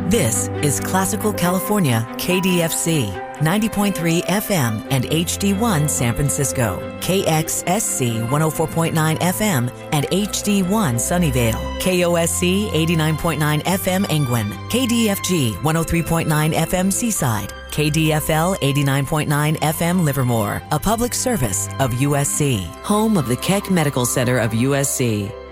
This is Classical California, KDFC, 90.3 FM and HD1 San Francisco, KXSC 104.9 FM and HD1 Sunnyvale, KOSC 89.9 FM Angwin, KDFG 103.9 FM Seaside, KDFL 89.9 FM Livermore, a public service of USC, home of the Keck Medical Center of USC.